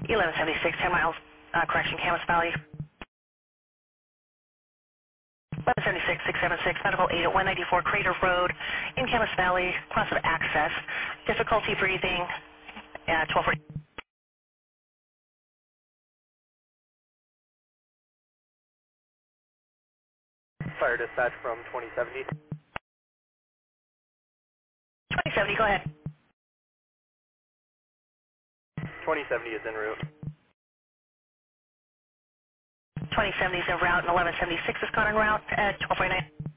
1176, 10 miles, correction, Camas Valley. 1176, 676, medical aid at 194 Crater Road in Camas Valley, cross of access, difficulty breathing at 1240. Fire dispatch from 2070. 2070, go ahead. 2070 is en route. 2070 is en route, and 1176 is gone en route at 1249.